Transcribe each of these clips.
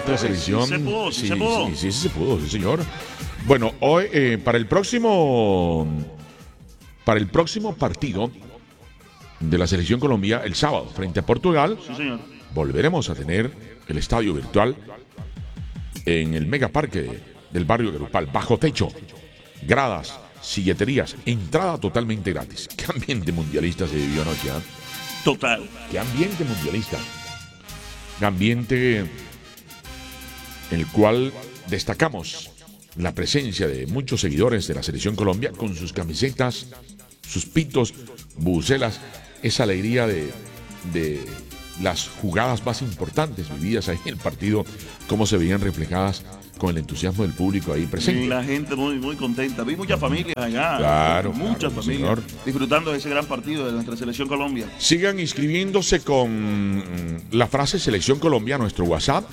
nuestra selección. Sí se pudo. Sí se pudo, sí, señor. Bueno, hoy, para el próximo partido de la selección Colombia, el sábado, frente a Portugal, Sí, señor. volveremos a tener el estadio virtual en el megaparque del barrio Grupal, bajo techo, gradas, silleterías, entrada totalmente gratis. Qué ambiente mundialista se vivió anoche, ¿eh? Total. Qué ambiente mundialista. Un ambiente en el cual destacamos la presencia de muchos seguidores de la selección Colombia con sus camisetas, sus pitos, bucelas, esa alegría de las jugadas más importantes vividas ahí en el partido, cómo se veían reflejadas con el entusiasmo del público ahí presente. La gente muy, muy contenta. Vi muchas familias allá. Claro, Muchas claro, familias señor. disfrutando de ese gran partido de nuestra selección Colombia. Sigan inscribiéndose con la frase Selección Colombia a nuestro WhatsApp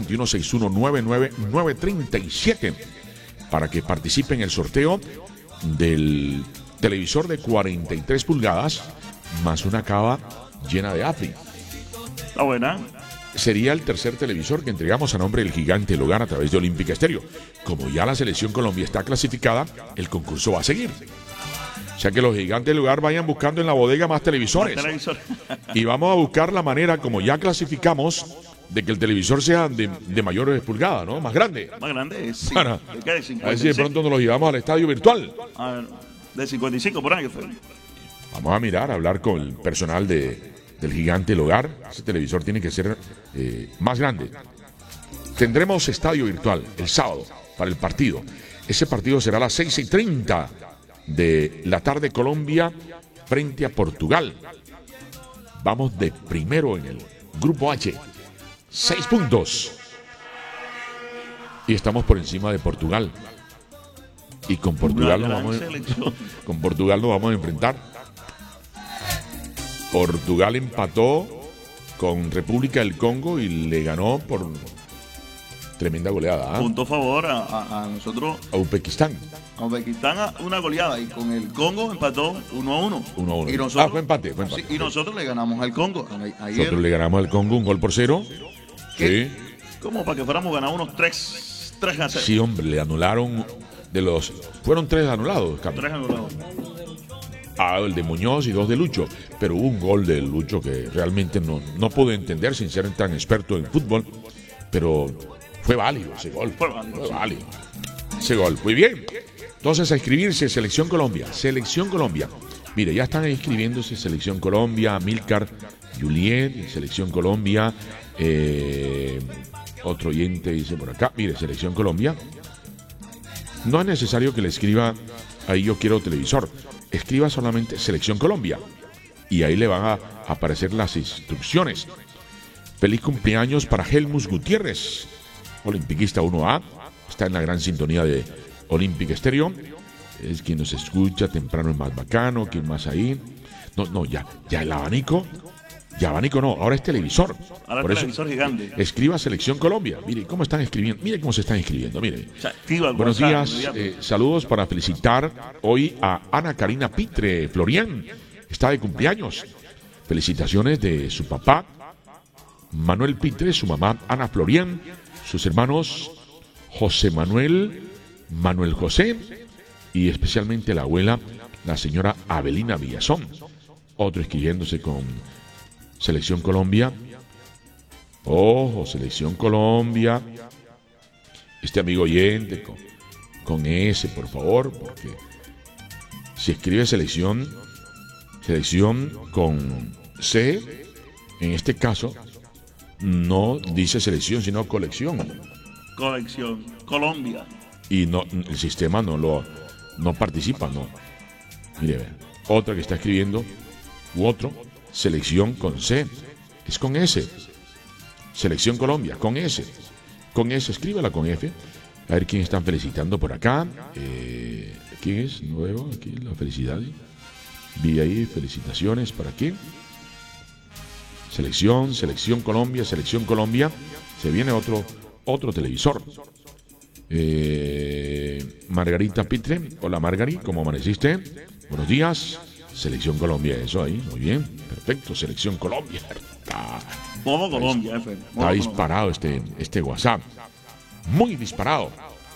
321-6199937 para que participen en el sorteo del televisor de 43 pulgadas más una cava llena de AFI. Está buena. Sería el tercer televisor que entregamos a nombre del Gigante del Hogar a través de Olímpica Estéreo. Como ya la Selección Colombia está clasificada, el concurso va a seguir. O sea que los Gigantes del Hogar vayan buscando en la bodega más televisores. Y vamos a buscar la manera, como ya clasificamos, de que el televisor sea de mayores pulgadas, ¿no? Más grande. Más grande, sí. Para, a ver si de pronto nos lo llevamos al estadio virtual. A ver, de 55 por año fue. Vamos a mirar, a hablar con el personal del Gigante del Hogar. Ese televisor tiene que ser más grande. Tendremos estadio virtual el sábado para el partido. Ese partido será a las 6:30 de la tarde, Colombia frente a Portugal. Vamos de primero en el grupo H. 6 puntos. Y estamos por encima de Portugal. Y con Portugal nos vamos a enfrentar. Portugal empató con República del Congo y le ganó por tremenda goleada. Punto a favor a nosotros. A Uzbekistán. A Uzbekistán una goleada y con el Congo empató 1-1. 1-1. Y nosotros, fue empate. Sí, y nosotros le ganamos al Congo ayer. Nosotros le ganamos al Congo 1-0. Sí. Como para que fuéramos ganar unos 3-0. Sí, hombre, le anularon fueron 3 anulados. 3 anulados. El de Muñoz y 2 de Lucho, pero hubo un gol de Lucho que realmente no pude entender sin ser tan experto en fútbol, pero fue válido ese gol. Fue válido ese gol. Muy bien. Entonces a inscribirse Selección Colombia. Selección Colombia. Mire, ya están inscribiéndose Selección Colombia, Milcar, Juliet, Selección Colombia. Otro oyente dice por acá, mire, Selección Colombia. No es necesario que le escriba ahí yo quiero televisor. Escriba solamente Selección Colombia y ahí le van a aparecer las instrucciones. Feliz cumpleaños para Helmus Gutiérrez, olimpiquista 1A, está en la gran sintonía de Olímpica Estéreo, es quien nos escucha temprano, es más bacano, ¿quién más ahí? Ya el abanico no, ahora es televisor. Ahora por es eso, televisor gigante. Escriba Selección Colombia. Mire cómo están escribiendo. Mire cómo se están escribiendo. Mire. Buenos días. Saludos para felicitar hoy a Ana Karina Pitre Florian. Está de cumpleaños. Felicitaciones de su papá Manuel Pitre, su mamá Ana Florian, sus hermanos José Manuel, Manuel José y especialmente la abuela, la señora Abelina Villazón. Otro escribiéndose con Selección Colombia. Ojo, Selección Colombia. Este amigo oyente con S, por favor, porque si escribe selección con C, en este caso, no dice selección, sino colección. Colección, Colombia. Y el sistema no participa, no. Mire, otra que está escribiendo, otro. Selección con C, es con S. Selección Colombia, con S. Con S, escríbela con F. A ver quién están felicitando por acá. ¿Quién es nuevo? Aquí la felicidad. Vi ahí felicitaciones para aquí. Selección Colombia. Se viene otro televisor. Margarita Pitre. Hola Margari, ¿cómo amaneciste? Buenos días. Selección Colombia, eso ahí, muy bien, perfecto, Selección Colombia. Como Colombia, está disparado este WhatsApp. Muy disparado.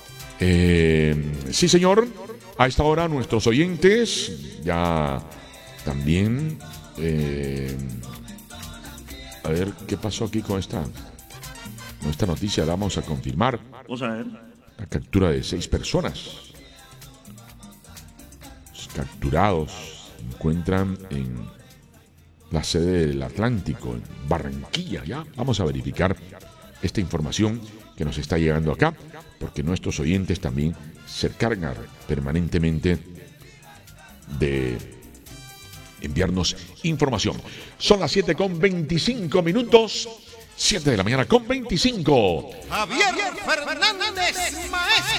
Sí, señor. A esta hora nuestros oyentes ya también... a ver, ¿qué pasó aquí con esta noticia? La vamos a confirmar. Vamos a ver. La captura de 6 personas. Los capturados se encuentran en la sede del Atlántico, en Barranquilla, ¿ya? Vamos a verificar esta información que nos está llegando acá, porque nuestros oyentes también se cargan permanentemente de enviarnos información. Son las 7:25. 7 de la mañana con 25. Javier Fernández, maestro.